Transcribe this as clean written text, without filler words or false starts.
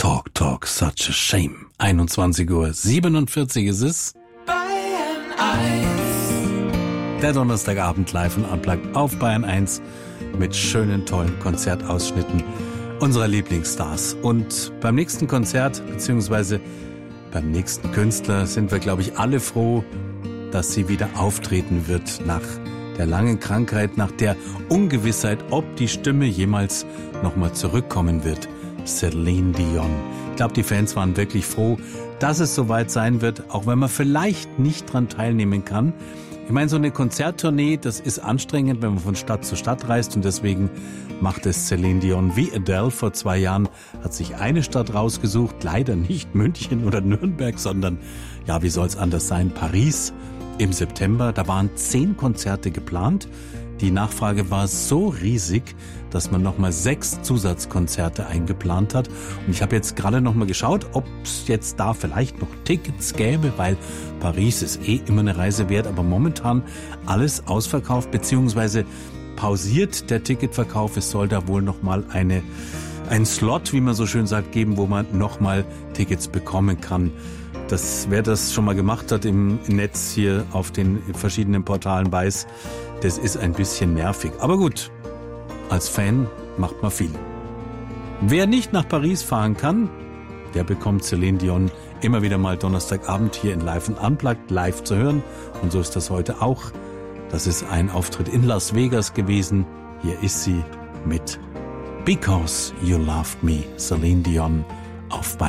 Talk, such a shame. 21:47 Uhr ist es. Bayern 1. Der Donnerstagabend live und unplugged auf Bayern 1 mit schönen, tollen Konzertausschnitten unserer Lieblingsstars. Und beim nächsten Konzert, beziehungsweise beim nächsten Künstler, sind wir, glaube ich, alle froh, dass sie wieder auftreten wird nach der langen Krankheit, nach der Ungewissheit, ob die Stimme jemals nochmal zurückkommen wird. Celine Dion. Ich glaube, die Fans waren wirklich froh, dass es soweit sein wird, auch wenn man vielleicht nicht dran teilnehmen kann. Ich meine, so eine Konzerttournee, das ist anstrengend, wenn man von Stadt zu Stadt reist, und deswegen macht es Celine Dion wie Adele vor 2 Jahren, hat sich eine Stadt rausgesucht, leider nicht München oder Nürnberg, sondern, ja, wie soll es anders sein, Paris im September. Da waren 10 Konzerte geplant. Die Nachfrage war so riesig, dass man nochmal 6 Zusatzkonzerte eingeplant hat. Und ich habe jetzt gerade nochmal geschaut, ob es jetzt da vielleicht noch Tickets gäbe, weil Paris ist immer eine Reise wert, aber momentan alles ausverkauft bzw. pausiert der Ticketverkauf. Es soll da wohl nochmal ein Slot, wie man so schön sagt, geben, wo man nochmal Tickets bekommen kann. Wer das schon mal gemacht hat im Netz hier auf den verschiedenen Portalen, weiß, das ist ein bisschen nervig. Aber gut, als Fan macht man viel. Wer nicht nach Paris fahren kann, der bekommt Celine Dion immer wieder mal Donnerstagabend hier in Live und Unplugged live zu hören. Und so ist das heute auch. Das ist ein Auftritt in Las Vegas gewesen. Hier ist sie mit Because You Loved Me, Celine Dion auf